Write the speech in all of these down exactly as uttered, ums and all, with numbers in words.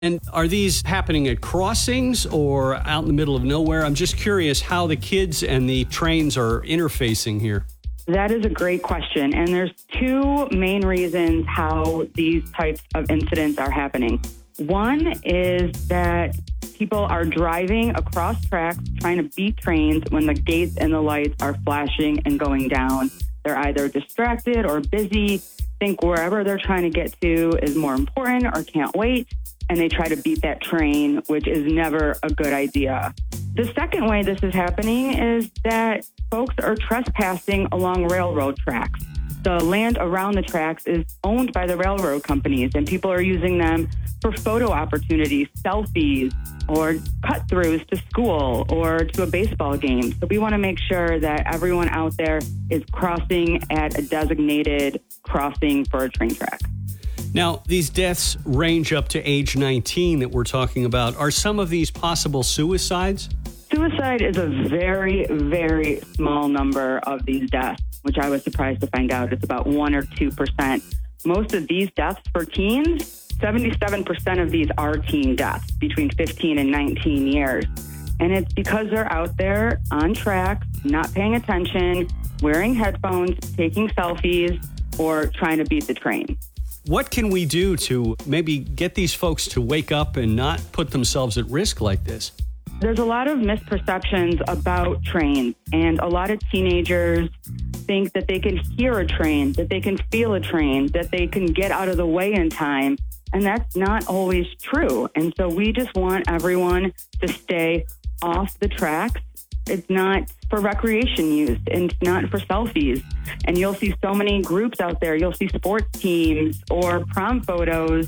And are these happening at crossings or out in the middle of nowhere? I'm just curious how the kids and the trains are interfacing here. That is a great question. And there's two main reasons how these types of incidents are happening. One is that people are driving across tracks trying to beat trains when the gates and the lights are flashing and going down. They're either distracted or busy, think wherever they're trying to get to is more important or can't wait, and they try to beat that train, which is never a good idea. The second way this is happening is that folks are trespassing along railroad tracks. The land around the tracks is owned by the railroad companies, and people are using them for photo opportunities, selfies, or cut-throughs to school or to a baseball game. So we want to make sure that everyone out there is crossing at a designated crossing for a train track. Now, these deaths range up to age nineteen that we're talking about. Are some of these possible suicides? Suicide is a very, very small number of these deaths, which I was surprised to find out. It's about one or two percent. Most of these deaths for teens, seventy-seven percent of these are teen deaths between fifteen and nineteen years. And it's because they're out there on tracks, not paying attention, wearing headphones, taking selfies, or trying to beat the train. What can we do to maybe get these folks to wake up and not put themselves at risk like this? There's a lot of misperceptions about trains, and a lot of teenagers think that they can hear a train, that they can feel a train, that they can get out of the way in time, and that's not always true. And so we just want everyone to stay off the tracks. It's not for recreation use, and it's not for selfies. And you'll see so many groups out there. You'll see sports teams or prom photos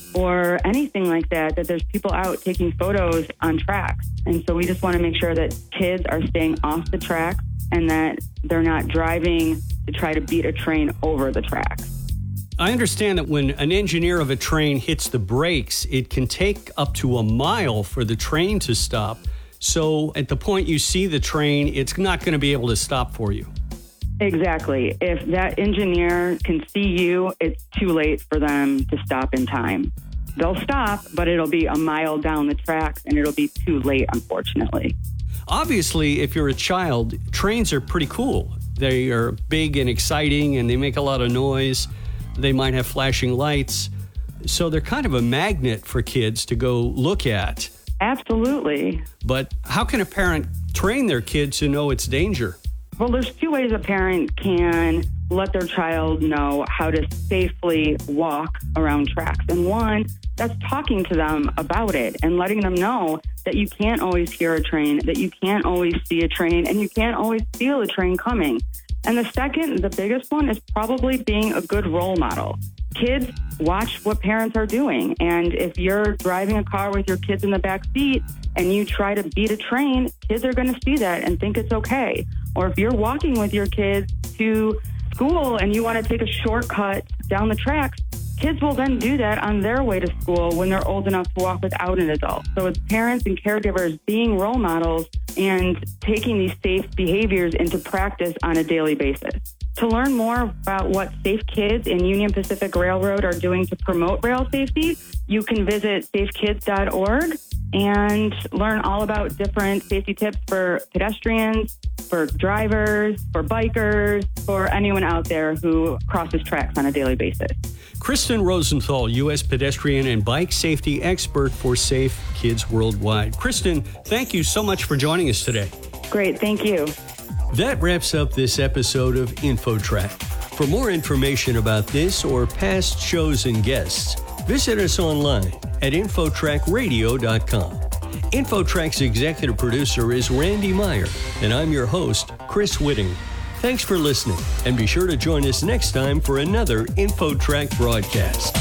or anything like that, that there's people out taking photos on tracks. And so we just want to make sure that kids are staying off the tracks and that they're not driving to try to beat a train over the tracks. I understand that when an engineer of a train hits the brakes, it can take up to a mile for the train to stop. So at the point you see the train, it's not going to be able to stop for you. Exactly. If that engineer can see you, it's too late for them to stop in time. They'll stop, but it'll be a mile down the tracks, and it'll be too late, unfortunately. Obviously, if you're a child, trains are pretty cool. They are big and exciting, and they make a lot of noise. They might have flashing lights. So they're kind of a magnet for kids to go look at. Absolutely. But how can a parent train their kid to know its danger? Well, there's two ways a parent can let their child know how to safely walk around tracks. And one, that's talking to them about it and letting them know that you can't always hear a train, that you can't always see a train, and you can't always feel a train coming. And the second, the biggest one, is probably being a good role model. Kids watch what parents are doing. And if you're driving a car with your kids in the back seat and you try to beat a train, kids are going to see that and think it's okay. Or if you're walking with your kids to school and you want to take a shortcut down the tracks, kids will then do that on their way to school when they're old enough to walk without an adult. So it's parents and caregivers being role models and taking these safe behaviors into practice on a daily basis. To learn more about what Safe Kids and Union Pacific Railroad are doing to promote rail safety, you can visit safe kids dot org and learn all about different safety tips for pedestrians, for drivers, for bikers, for anyone out there who crosses tracks on a daily basis. Kristen Rosenthal, U S pedestrian and bike safety expert for Safe Kids Worldwide. Kristen, thank you so much for joining us today. Great, thank you. That wraps up this episode of InfoTrack. For more information about this or past shows and guests, visit us online at infotrack radio dot com. InfoTrack's executive producer is Randy Meyer, and I'm your host, Chris Whitting. Thanks for listening, and be sure to join us next time for another InfoTrack broadcast.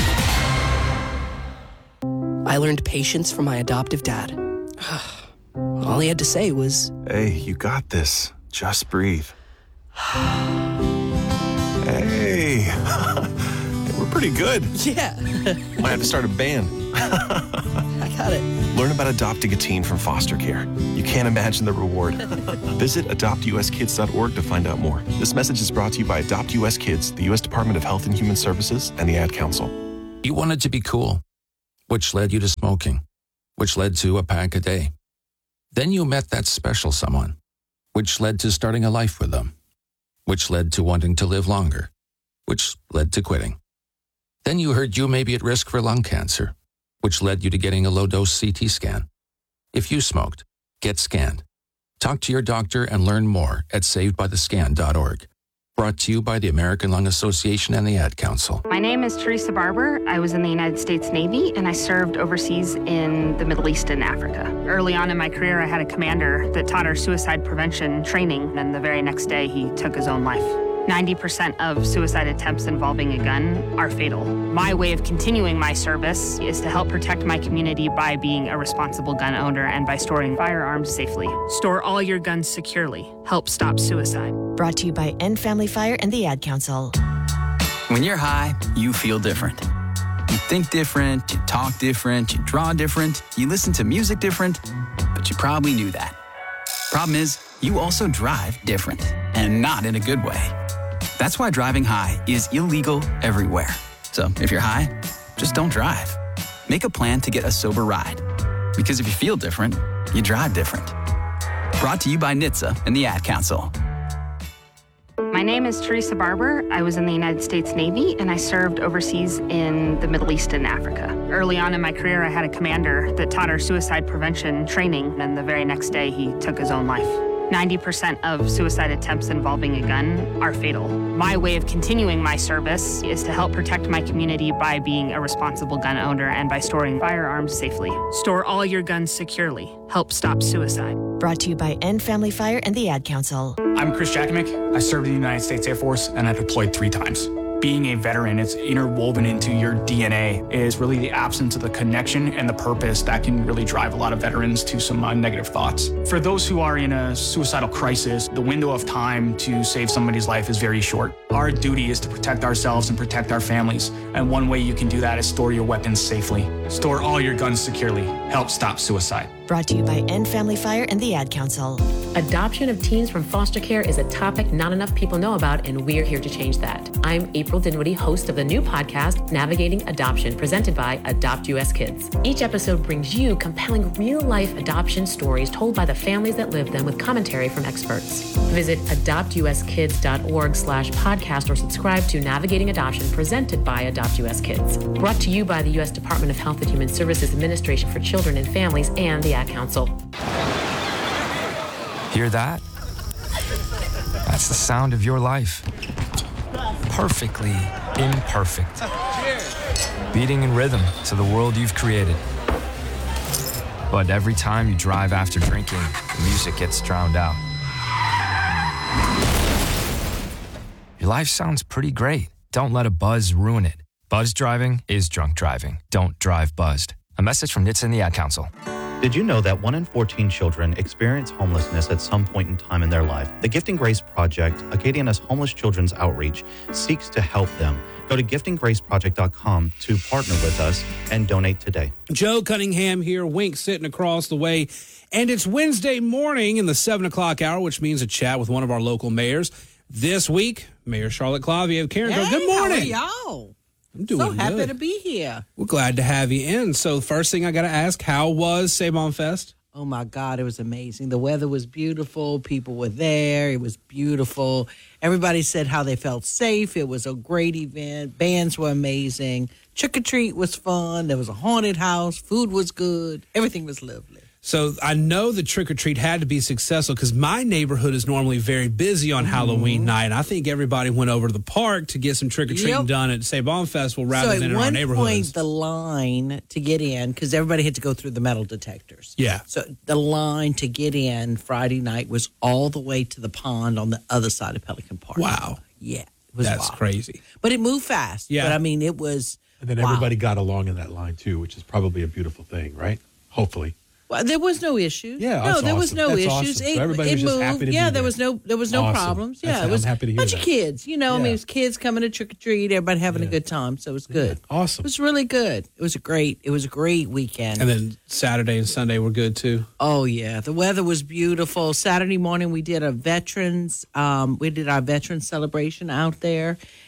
I learned patience from my adoptive dad. All he had to say was, "Hey, you got this. Just breathe." Hey, we're pretty good. Yeah. Might have to start a band. I got it. Learn about adopting a teen from foster care. You can't imagine the reward. Visit adopt u s kids dot org to find out more. This message is brought to you by Adopt U S Kids, the U S Department of Health and Human Services, and the Ad Council. You wanted to be cool. which led you to smoking, which led to a pack a day. Then you met that special someone, which led to starting a life with them, which led to wanting to live longer, which led to quitting. Then you heard you may be at risk for lung cancer, which led you to getting a low-dose C T scan. If you smoked, get scanned. Talk to your doctor and learn more at saved by the scan dot org. Brought to you by the American Lung Association and the Ad Council. My name is Teresa Barber. I was in the United States Navy, and I served overseas in the Middle East and Africa. Early on in my career, I had a commander that taught our suicide prevention training, and the very next day, he took his own life. ninety percent of suicide attempts involving a gun are fatal. My way of continuing my service is to help protect my community by being a responsible gun owner and by storing firearms safely. Store all your guns securely. Help stop suicide. Brought to you by End Family Fire and the Ad Council. When you're high, you feel different. You think different, you talk different, you draw different, you listen to music different, but you probably knew that. Problem is, you also drive different, and not in a good way. That's why driving high is illegal everywhere. So if you're high, just don't drive. Make a plan to get a sober ride. Because if you feel different, you drive different. Brought to you by N H T S A and the Ad Council. My name is Teresa Barber. I was in the United States Navy, and I served overseas in the Middle East and Africa. Early on in my career, I had a commander that taught our suicide prevention training, and the very next day, he took his own life. ninety percent of suicide attempts involving a gun are fatal. My way of continuing my service is to help protect my community by being a responsible gun owner and by storing firearms safely. Store all your guns securely. Help stop suicide. Brought to you by End Family Fire and the Ad Council. I'm Chris Jakimick. I served in the United States Air Force and I deployed three times. Being a veteran, it's interwoven into your D N A, is really the absence of the connection and the purpose that can really drive a lot of veterans to some uh, negative thoughts. For those who are in a suicidal crisis, the window of time to save somebody's life is very short. Our duty is to protect ourselves and protect our families. And one way you can do that is store your weapons safely. Store all your guns securely. Help stop suicide. Brought to you by End Family Fire and the Ad Council. Adoption of teens from foster care is a topic not enough people know about, and we're here to change that. I'm April Dinwiddie, host of the new podcast, Navigating Adoption, presented by Adopt U S Kids. Each episode brings you compelling real-life adoption stories told by the families that live them with commentary from experts. Visit adopt u s kids dot org slash podcast or subscribe to Navigating Adoption, presented by Adopt U S Kids. Brought to you by the U S Department of Health and Human Services Administration for Children and Families and the Ad Council. Hear that? That's the sound of your life. Perfectly imperfect. Beating in rhythm to the world you've created. But every time you drive after drinking, the music gets drowned out. Your life sounds pretty great. Don't let a buzz ruin it. Buzz driving is drunk driving. Don't drive buzzed. A message from N H T S A and the Ad Council. Did you know that one in fourteen children experience homelessness at some point in time in their life? The Gifting Grace Project, Acadiana's homeless children's outreach, seeks to help them. Go to gifting grace project dot com to partner with us and donate today. Joe Cunningham here, Wink sitting across the way. And it's Wednesday morning in the seven o'clock hour, which means a chat with one of our local mayors. This week, Mayor Charlotte Clavia. Karen, hey, good morning. How are y'all? I'm doing so happy good. to be here. We're glad to have you in. So first thing I got to ask, how was Sabon Fest? Oh, my God, it was amazing. The weather was beautiful. People were there. It was beautiful. Everybody said how they felt safe. It was a great event. Bands were amazing. Trick-or-treat was fun. There was a haunted house. Food was good. Everything was lovely. So I know the trick-or-treat had to be successful because my neighborhood is normally very busy on mm-hmm. Halloween night. I think everybody went over to the park to get some trick-or-treating yep. done at Sabon Festival rather so than in our neighborhoods. So at one point, the line to get in, because everybody had to go through the metal detectors. Yeah. So the line to get in Friday night was all the way to the pond on the other side of Pelican Park. Wow. Yeah. It was That's wild. crazy. But it moved fast. Yeah. But, I mean, it was And then wow. everybody got along in that line, too, which is probably a beautiful thing, right? Hopefully. Well, there was no issues. Yeah, no, that's there was awesome. no That's issues. awesome. It, so everybody it was moved. just happy to yeah, be there was no there was no awesome. problems. Yeah, That's, it was I'm happy to hear bunch that. of kids. You know, yeah. I mean, it was kids coming to trick or treat. Everybody having yeah. a good time. So it was good. Yeah. Awesome. It was really good. It was a great. It was a great weekend. And then Saturday and Sunday were good too. Oh yeah, the weather was beautiful. Saturday morning we did a veterans. Um, we did our veterans celebration out there.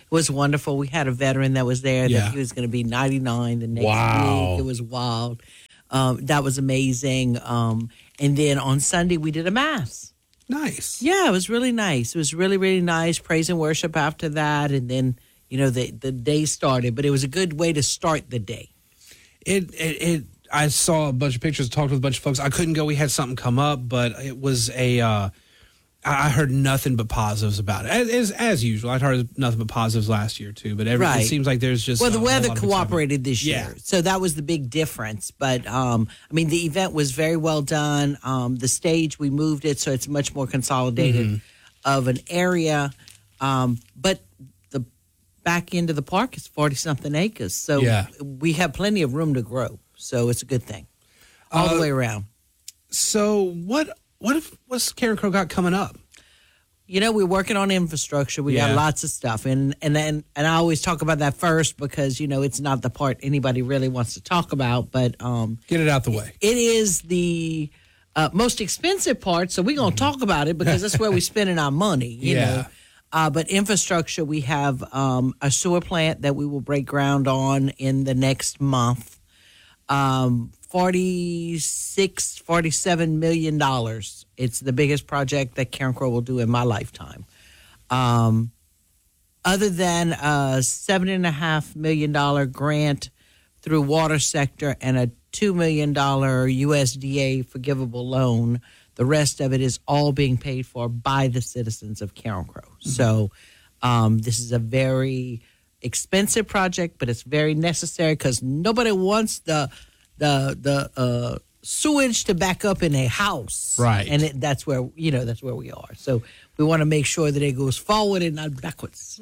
It was wonderful. We had a veteran that was there Yeah. that he was going to be ninety-nine the next Wow. week. It was wild. Um, that was amazing. Um, and then on Sunday, we did a mass. Nice. Yeah, it was really nice. It was really, really nice. Praise and worship after that. And then, you know, the, the day started. But it was a good way to start the day. It, it, it, I saw a bunch of pictures, talked with a bunch of folks. I couldn't go. We had something come up, but it was a, uh, I heard nothing but positives about it. As, as, as usual, I'd heard nothing but positives last year, too. But every, Right. it seems like there's just well, the a whole weather lot of cooperated this Yeah. year, so that was the big difference. But um, I mean, the event was very well done. Um, the stage, we moved it so it's much more consolidated Mhm. of an area. Um, but the back end of the park is forty something acres, so Yeah. we have plenty of room to grow. So it's a good thing all Uh, the way around. So what? What if what's Karen Crow got coming up? You know, we're working on infrastructure. We Yeah. got lots of stuff, and and then and I always talk about that first because you know it's not the part anybody really wants to talk about. But um, get it out the way. It is the uh, most expensive part, so we're gonna talk about it because that's where we're spending our money. You Yeah. know. Uh, but infrastructure, we have um, a sewer plant that we will break ground on in the next month. Um, forty-six, forty-seven million dollars. It's the biggest project that Karen Crow will do in my lifetime. Um, other than a seven and a half million dollar grant through water sector and a two million dollar U S D A forgivable loan, the rest of it is all being paid for by the citizens of Karen Crow. Mm-hmm. So um, this is a very expensive project, but it's very necessary because nobody wants the the the uh, sewage to back up in a house, Right. And it, that's where you know that's where we are. So we want to make sure that it goes forward and not backwards.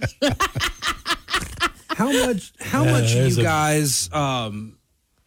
How much? How Yeah, much there's you a- guys? Um,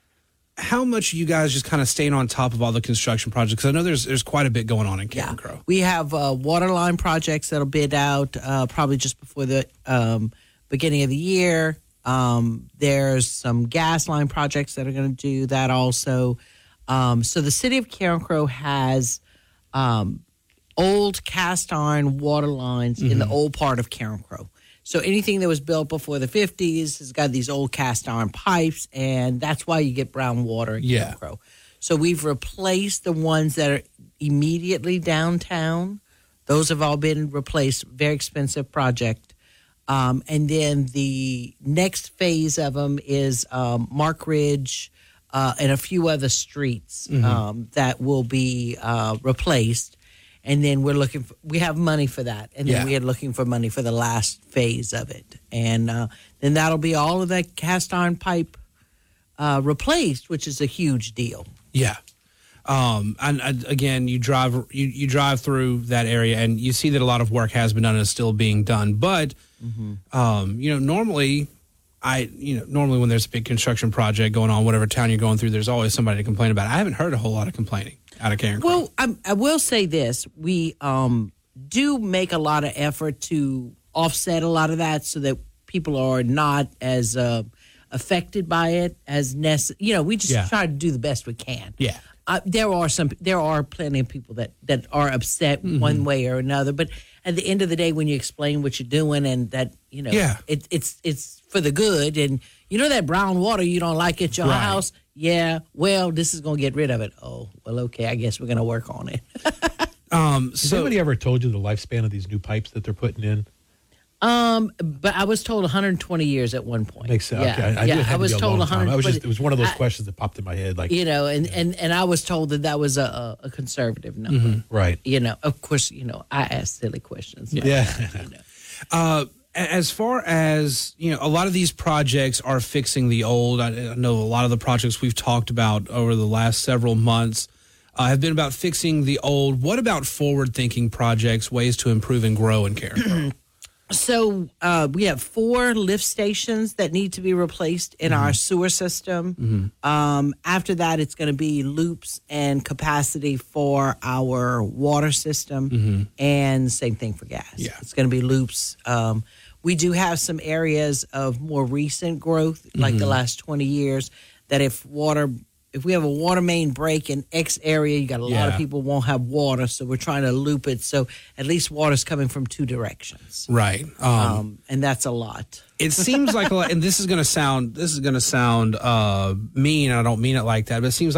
how much you guys just kind of staying on top of all the construction projects? Because I know there's there's quite a bit going on in Karen Crow. We have uh, water line projects that'll bid out uh, probably just before the um, beginning of the year. Um, there's some gas line projects that are going to do that also. Um, so the city of Karen Crow has um, old cast iron water lines in the Mhm. old part of Karen Crow. So anything that was built before the fifties has got these old cast iron pipes, and that's why you get brown water in Yeah. Karen Crow. So we've replaced the ones that are immediately downtown. Those have all been replaced. Very expensive project. Um, and then the next phase of them is um, Mark Ridge uh, and a few other streets Mhm. um, that will be uh, replaced. And then we're looking for, we have money for that. And then Yeah. we are looking for money for the last phase of it. And uh, then that'll be all of that cast iron pipe uh, replaced, which is a huge deal. Yeah. Um, and, and again, you drive you, you drive through that area and you see that a lot of work has been done and is still being done. But um, you know, normally, I you know normally when there's a big construction project going on, whatever town you're going through, there's always somebody to complain about. I haven't heard a whole lot of complaining out of Karen Crow. Well, I, I will say this: we um, do make a lot of effort to offset a lot of that, so that people are not as uh, affected by it as necessary. You know, we just Yeah. try to do the best we can. Yeah. Uh, there are some, there are plenty of people that that are upset Mhm. one way or another. But at the end of the day, when you explain what you're doing and that you know, Yeah. it, it's it's for the good, and you know that brown water you don't like at your Right. house. Yeah, well, this is going to get rid of it. Oh, well, okay, I guess we're going to work on it. Um, Has anybody ever told you the lifespan of these new pipes that they're putting in? Um, but I was told one hundred twenty years at one point. Makes sense. Yeah, Okay. I, I yeah, knew it had I to was be a told long time. one hundred. I was just, but it was one of those I- questions that popped in my head. Like, you know, and, and, and I was told that that was a, a conservative number. Mhm. Right. You know, of course, you know, I ask silly questions. like Yeah. that, you know. Uh, as far as, you know, a lot of these projects are fixing the old. I, I know a lot of the projects we've talked about over the last several months uh, have been about fixing the old. What about forward-thinking projects, ways to improve and grow in Karen Crow? So uh, we have four lift stations that need to be replaced in our sewer system. Um, after that, it's going to be loops and capacity for our water system, and same thing for gas. Yeah. It's going to be loops. Um, we do have some areas of more recent growth, like the Mhm. last twenty years, that if water if we have a water main break in X area, you got a lot Yeah. of people won't have water, so we're trying to loop it so at least water's coming from two directions. Right. Um, Um, and that's a lot. It seems like a lot, and this is going to sound this is going to sound uh, mean. I don't mean it like that, but it seems